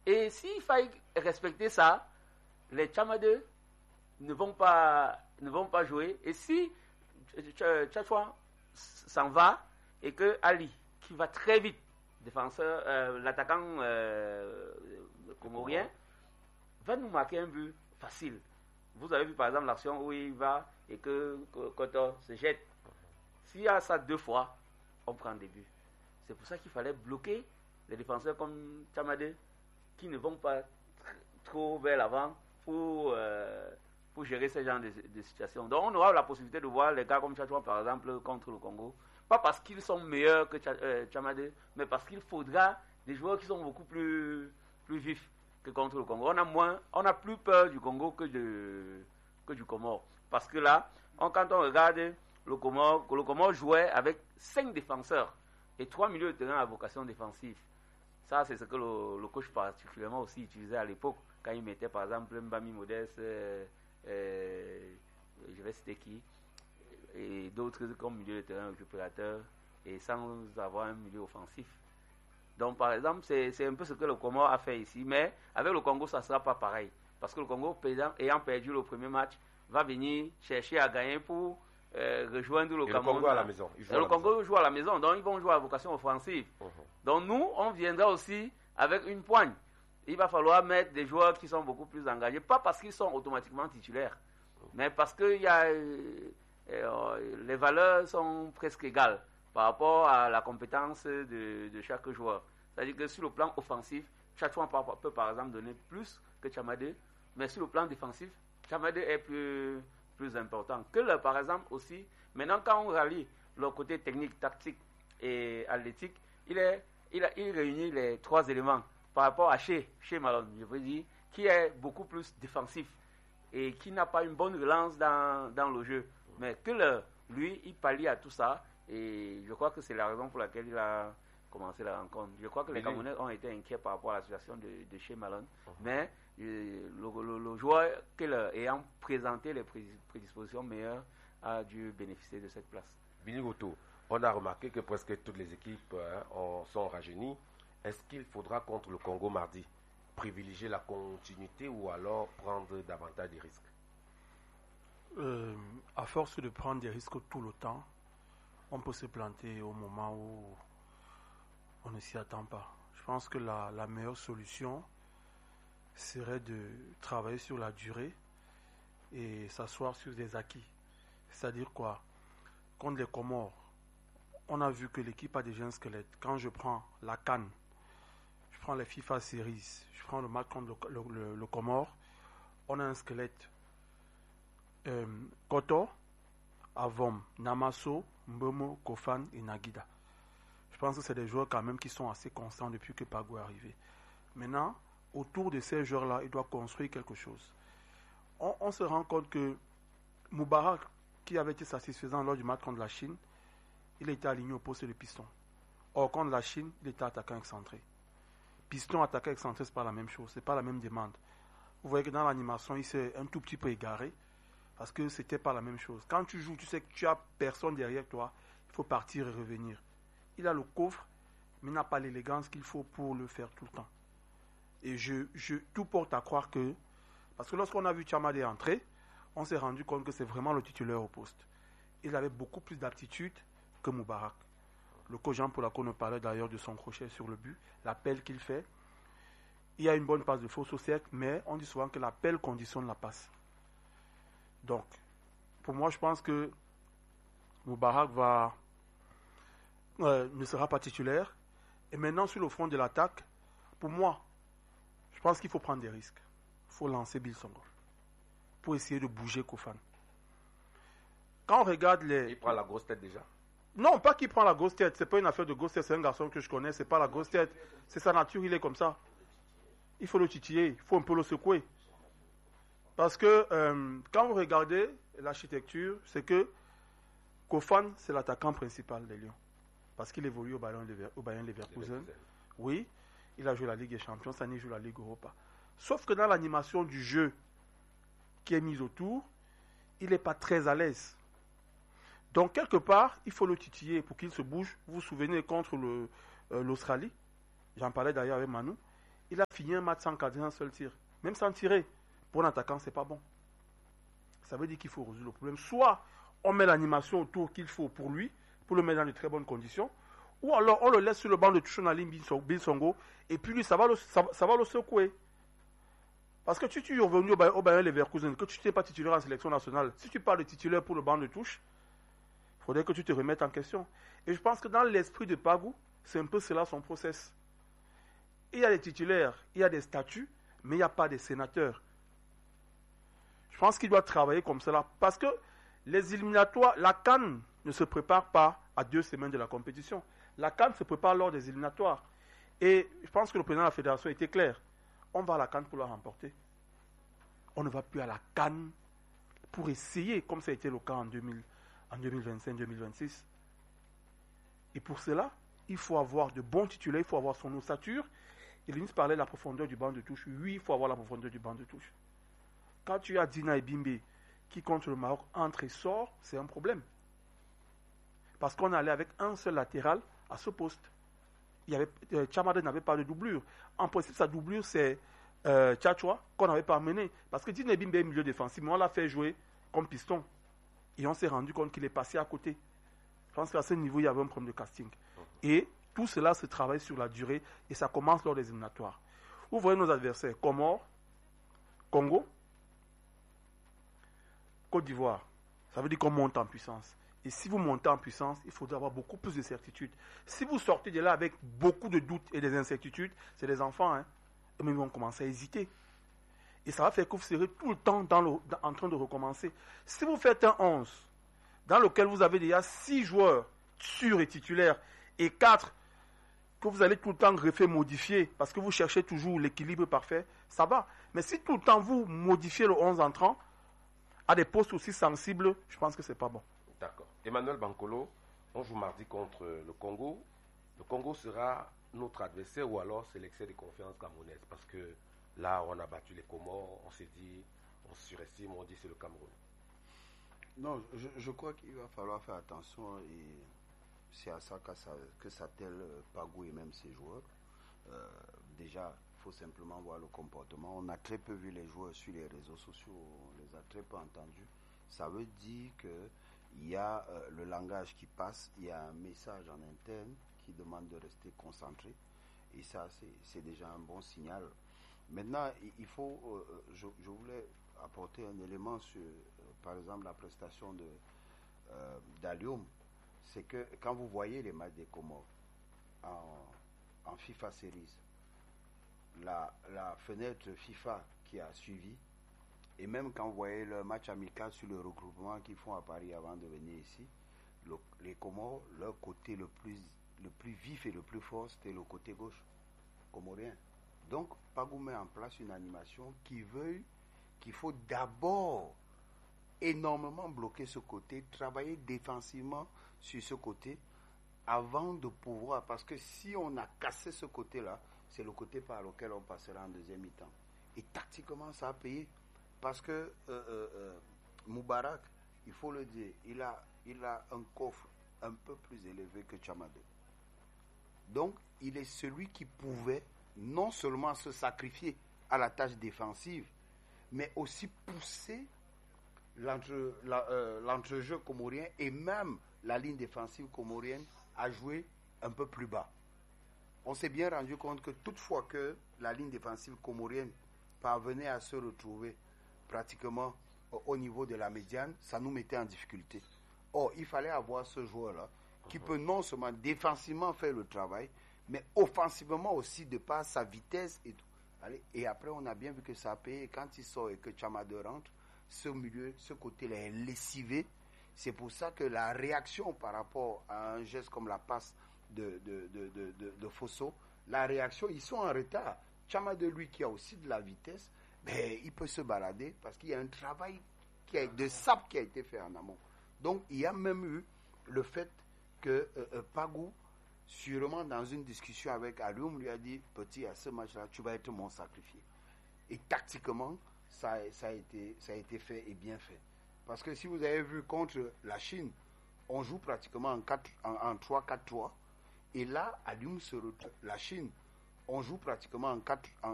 Et s'il faille respecter ça, les Tchamadeux ne vont pas jouer. Et si Tchatchoua s'en va et que Ali, qui va très vite, défenseur, l'attaquant comorien, va nous marquer un but facile. Vous avez vu par exemple l'action où il va et que Koto se jette. S'il y a ça 2 fois, on prend des buts. C'est pour ça qu'il fallait bloquer les défenseurs comme Tchamadé qui ne vont pas trop vers l'avant pour gérer ce genre de situation. Donc on aura la possibilité de voir les gars comme Tchatchoua par exemple contre le Congo. Pas parce qu'ils sont meilleurs que Tchamadé, mais parce qu'il faudra des joueurs qui sont beaucoup plus vifs que contre le Congo. On a plus peur du Congo que du Comore. Parce que là, quand on regarde le Comore jouait avec 5 défenseurs et 3 milieux de terrain à vocation défensive. Ça, c'est ce que le coach particulièrement aussi utilisait à l'époque, quand il mettait par exemple Mbami Modeste, je vais citer qui, et d'autres comme milieu de terrain récupérateur, et sans avoir un milieu offensif. Donc par exemple, c'est un peu ce que le Comore a fait ici, mais avec le Congo, ça ne sera pas pareil. Parce que le Congo, ayant perdu le premier match, va venir chercher à gagner pour rejoindre le Cameroun. Le Congo à la maison. Le Congo joue à la maison, donc ils vont jouer à vocation offensive. Donc nous, on viendra aussi avec une poigne. Il va falloir mettre des joueurs qui sont beaucoup plus engagés, pas parce qu'ils sont automatiquement titulaires, mais parce que les valeurs sont presque égales par rapport à la compétence de chaque joueur. C'est-à-dire que sur le plan offensif, Tchatchoua peut par exemple donner plus que Tchamadé, mais sur le plan défensif, Tchamadé est plus important. Par exemple aussi, maintenant quand on rallie le côté technique, tactique et athlétique, il réunit les 3 éléments par rapport à chez Malone, je veux dire, qui est beaucoup plus défensif et qui n'a pas une bonne relance dans le jeu. Mais lui, il pallie à tout ça et je crois que c'est la raison pour laquelle il a commencé la rencontre. Je crois que les Camerounais ont été inquiets par rapport à la situation de chez Malone, mais le joueur ayant présenté les prédispositions meilleures a dû bénéficier de cette place. Binigoto, on a remarqué que presque toutes les équipes sont rajeunies. Est-ce qu'il faudra contre le Congo mardi privilégier la continuité ou alors prendre davantage de risques? À force de prendre des risques tout le temps, on peut se planter au moment où on ne s'y attend pas. Je pense que la meilleure solution serait de travailler sur la durée et s'asseoir sur des acquis. C'est-à-dire quoi? Contre les Comores, on a vu que l'équipe a déjà un squelette. Quand je prends la CAN, je prends les FIFA Series, je prends le match contre le Comore, on a un squelette. Koto, Avom, Namaso, Mbomo, Kofan et Nagida. Je pense que c'est des joueurs quand même qui sont assez constants depuis que Pago est arrivé. Maintenant, autour de ces joueurs-là, il doit construire quelque chose. On se rend compte que Moubarak, qui avait été satisfaisant lors du match contre la Chine, il était aligné au poste de piston. Or, contre la Chine, il était attaquant excentré. Piston, attaquant excentré, ce n'est pas la même chose, ce n'est pas la même demande. Vous voyez que dans l'animation, il s'est un tout petit peu égaré, parce que ce n'était pas la même chose. Quand tu joues, tu sais que tu as personne derrière toi, il faut partir et revenir. Il a le coffre, mais il n'a pas l'élégance qu'il faut pour le faire tout le temps. Et tout porte à croire que, parce que lorsqu'on a vu Tchamadé entrer, on s'est rendu compte que c'est vraiment le titulaire au poste. Il avait beaucoup plus d'aptitude que Moubarak. Le coach Jean Polako nous parlait d'ailleurs de son crochet sur le but, l'appel qu'il fait. Il y a une bonne passe de fausse au cercle, mais on dit souvent que l'appel conditionne la passe. Donc, pour moi, je pense que Moubarak ne sera pas titulaire. Et maintenant, sur le front de l'attaque, pour moi, je pense qu'il faut prendre des risques. Il faut lancer Bill Songo pour essayer de bouger Kofan. Quand on regarde Il prend la grosse tête déjà. Non, pas qu'il prend la grosse tête. C'est pas une affaire de grosse tête. C'est un garçon que je connais. C'est pas la grosse tête. C'est sa nature. Il est comme ça. Il faut le titiller. Il faut un peu le secouer. Parce que quand vous regardez l'architecture, c'est que Kofan, c'est l'attaquant principal des Lions. Parce qu'il évolue au Bayern Leverkusen. Oui, il a joué la Ligue des Champions. Cette année, il joue la Ligue Europa. Sauf que dans l'animation du jeu qui est mise autour, il n'est pas très à l'aise. Donc, quelque part, il faut le titiller pour qu'il se bouge. Vous vous souvenez contre l'Australie, j'en parlais d'ailleurs avec Manu, Il a fini un match sans cadrer un seul tir. Même sans tirer. Pour un attaquant, c'est pas bon. Ça veut dire qu'il faut résoudre le problème. Soit on met l'animation autour qu'il faut pour lui, pour le mettre dans de très bonnes conditions, ou alors on le laisse sur le banc de touche en ligne Binsongo, et puis lui, ça va le secouer. Parce que tu es revenu au Bayer Leverkusen, que tu n'es pas titulaire en sélection nationale. Si tu parles de titulaire pour le banc de touche, il faudrait que tu te remettes en question. Et je pense que dans l'esprit de Pagou, c'est un peu cela son process. Il y a des titulaires, il y a des statuts, mais il n'y a pas de sénateurs. Je pense qu'il doit travailler comme cela. Parce que les éliminatoires, la CAN ne se prépare pas à 2 semaines de la compétition. La CAN se prépare lors des éliminatoires. Et je pense que le président de la fédération était clair. On va à la CAN pour la remporter. On ne va plus à la CAN pour essayer, comme ça a été le cas en 2025-2026. Et pour cela, il faut avoir de bons titulaires, il faut avoir son ossature. Il parlait de la profondeur du banc de touche. Oui, il faut avoir la profondeur du banc de touche. Quand tu as Dina Ebimbe qui contre le Maroc entre et sort, c'est un problème. Parce qu'on allait avec un seul latéral à ce poste. Chamade n'avait pas de doublure. En principe, sa doublure, c'est Tchatchoua, qu'on n'avait pas amené. Parce que Dina Ebimbe est milieu défensif, mais on l'a fait jouer comme piston. Et on s'est rendu compte qu'il est passé à côté. Je pense qu'à ce niveau, il y avait un problème de casting. Et tout cela se travaille sur la durée et ça commence lors des éliminatoires. Vous voyez nos adversaires, Comores, Congo, Côte d'Ivoire. Ça veut dire qu'on monte en puissance. Et si vous montez en puissance, il faudra avoir beaucoup plus de certitude. Si vous sortez de là avec beaucoup de doutes et des incertitudes, c'est des enfants, hein. Eux-mêmes ils vont commencer à hésiter. Et ça va faire que vous serez tout le temps en train de recommencer. Si vous faites un 11, dans lequel vous avez déjà 6 joueurs sûrs et titulaires, et 4 que vous allez tout le temps greffer, modifier, parce que vous cherchez toujours l'équilibre parfait, ça va. Mais si tout le temps vous modifiez le 11 entrant, à des postes aussi sensibles, je pense que c'est pas bon. D'accord. Emmanuel Bankolo, on joue mardi contre le Congo. Le Congo sera notre adversaire ou alors c'est l'excès de confiance camerounaise? Parce que là, on a battu les Comores, on s'est dit, on surestime, on dit c'est le Cameroun. Non, je crois qu'il va falloir faire attention et c'est à ça que s'attelle Pagou et même ses joueurs. Déjà, il faut simplement voir le comportement. On a très peu vu les joueurs sur les réseaux sociaux, on les a très peu entendus. Ça veut dire qu'il y a le langage qui passe, il y a un message en interne qui demande de rester concentré. Et ça, c'est déjà un bon signal. Maintenant, il faut, je voulais apporter un élément sur, par exemple, la prestation d'Alioum. C'est que quand vous voyez les matchs des Comores en FIFA Series, la fenêtre FIFA qui a suivi, et même quand vous voyez le match amical sur le regroupement qu'ils font à Paris avant de venir ici, les Comores, leur côté le plus vif et le plus fort, c'était le côté gauche comorien. Donc, Pagou met en place une animation qui veut qu'il faut d'abord énormément bloquer ce côté, travailler défensivement sur ce côté avant de pouvoir, parce que si on a cassé ce côté-là, c'est le côté par lequel on passera en deuxième mi-temps. Et tactiquement, ça a payé. Parce que Moubarak, il faut le dire, il a un coffre un peu plus élevé que Chamade. Donc, il est celui qui pouvait non seulement se sacrifier à la tâche défensive, mais aussi pousser l'entrejeu comorien et même la ligne défensive comorienne à jouer un peu plus bas. On s'est bien rendu compte que toutefois que la ligne défensive comorienne parvenait à se retrouver pratiquement au niveau de la médiane, ça nous mettait en difficulté. Or, il fallait avoir ce joueur-là qui peut non seulement défensivement faire le travail, mais offensivement aussi de par sa vitesse et tout. Allez, et après, on a bien vu que ça a payé. Quand il sort et que Chamade rentre, ce milieu, ce côté-là est lessivé. C'est pour ça que la réaction par rapport à un geste comme la passe de Fosso, la réaction, ils sont en retard. Chamade, lui, qui a aussi de la vitesse, mais il peut se balader parce qu'il y a un travail de sap qui a été fait en amont. Donc, il y a même eu le fait que Pagou, sûrement dans une discussion avec Alioum, lui a dit, petit, à ce match-là, tu vas être mon sacrifié. Et tactiquement, ça a été fait et bien fait. Parce que si vous avez vu contre la Chine, on joue pratiquement en 3-4-3. Et là, Alioum se retrouve. La Chine, on joue pratiquement en